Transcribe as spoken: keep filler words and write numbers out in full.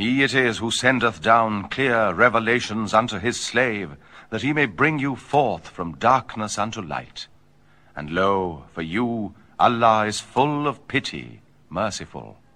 He it is who sendeth down clear revelations unto his slave, that he may bring you forth from darkness unto light. And lo, for you, Allah is full of pity, merciful.